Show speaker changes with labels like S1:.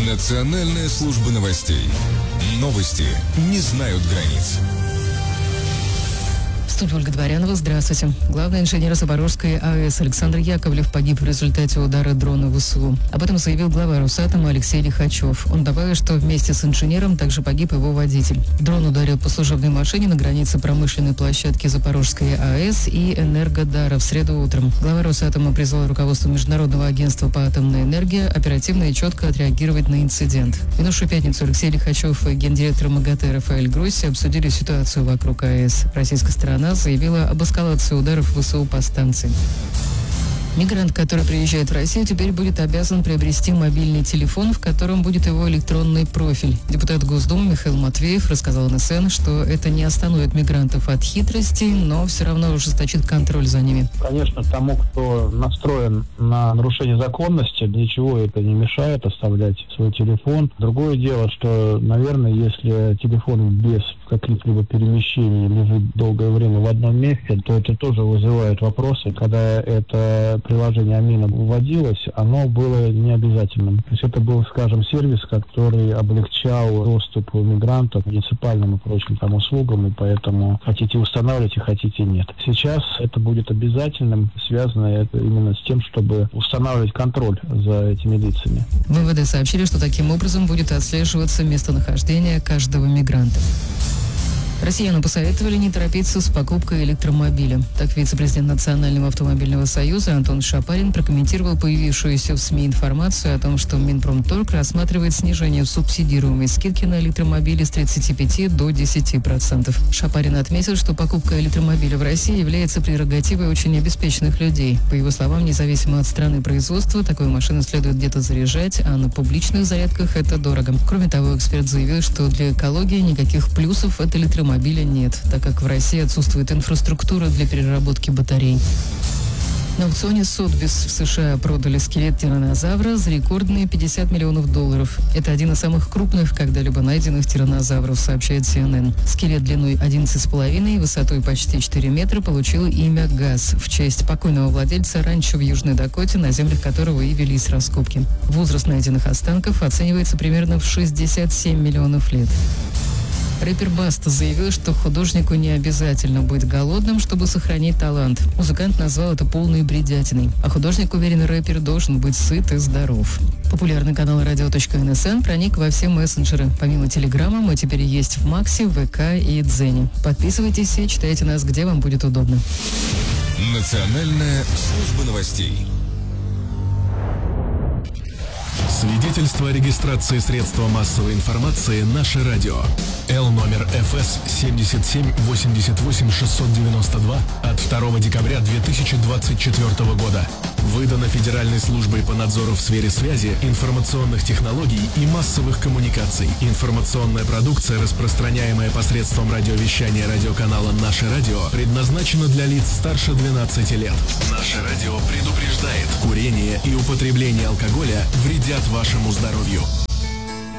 S1: Национальная служба новостей. Новости не знают границ.
S2: В студии Ольга Дворянова. Здравствуйте. Главный инженер Запорожской АЭС Александр Яковлев погиб в результате удара дрона ВСУ. Об этом заявил глава Росатома Алексей Лихачев. Он добавил, что вместе с инженером также погиб его водитель. Дрон ударил по служебной машине на границе промышленной площадки Запорожской АЭС и Энергодара в среду утром. Глава Росатома призвал руководство Международного агентства по атомной энергии оперативно и четко отреагировать на инцидент. В минувшую пятницу Алексей Лихачев и гендиректор МАГАТЭ Рафаэль Гросси обсудили ситуацию вокруг АЭС. Российская сторона заявила об эскалации ударов ВСУ по станции. Мигрант, который приезжает в Россию, теперь будет обязан приобрести мобильный телефон, в котором будет его электронный профиль. Депутат Госдумы Михаил Матвеев рассказал НСН, что это не остановит мигрантов от хитростей, но все равно ужесточит контроль за ними.
S3: Конечно, тому, кто настроен на нарушение законности, ничего это не мешает оставлять свой телефон. Другое дело, что, наверное, если телефон без каких-либо перемещений лежит долгое время в одном месте, то это тоже вызывает вопросы. Когда это приложение Амина вводилось, оно было необязательным. То есть это был, скажем, сервис, который облегчал доступ мигрантов к муниципальным и прочим там услугам, и поэтому хотите устанавливать, хотите нет. Сейчас это будет обязательным, связано это именно с тем, чтобы устанавливать контроль за этими лицами.
S2: В МВД сообщили, что таким образом будет отслеживаться местонахождение каждого мигранта. Россиянам посоветовали не торопиться с покупкой электромобиля. Так вице-президент Национального автомобильного союза Антон Шапарин прокомментировал появившуюся в СМИ информацию о том, что Минпромторг рассматривает снижение субсидируемой скидки на электромобили с 35 до 10%. Шапарин отметил, что покупка электромобиля в России является прерогативой очень обеспеченных людей. По его словам, независимо от страны производства, такую машину следует где-то заряжать, а на публичных зарядках это дорого. Кроме того, эксперт заявил, что для экологии никаких плюсов от электромобиля нет, так как в России отсутствует инфраструктура для переработки батарей. На аукционе Сотбис в США продали скелет тираннозавра за рекордные $50 миллионов. Это один из самых крупных когда-либо найденных тираннозавров, сообщает CNN. Скелет длиной 11,5 и высотой почти 4 метра получил имя Газ в честь покойного владельца ранчо в Южной Дакоте, на землях которого и велись раскопки. Возраст найденных останков оценивается примерно в 67 миллионов лет. Рэпер Баста заявил, что художнику не обязательно быть голодным, чтобы сохранить талант. Музыкант назвал это полной бредятиной. А художник, уверен, рэпер должен быть сыт и здоров. Популярный канал radio.nsn проник во все мессенджеры. Помимо Телеграма, мы теперь есть в Максе, ВК и Дзене. Подписывайтесь и читайте нас, где вам будет удобно.
S1: Национальная служба новостей.
S4: Свидетельство о регистрации средства массовой информации «Наше радио». Л номер ФС 7788692 от 2 декабря 2024 года. Выдано Федеральной службой по надзору в сфере связи, информационных технологий и массовых коммуникаций. Информационная продукция, распространяемая посредством радиовещания радиоканала «Наше радио», предназначена для лиц старше 12 лет. «Наше радио» предупреждает: курение и употребление алкоголя вредят вашему здоровью.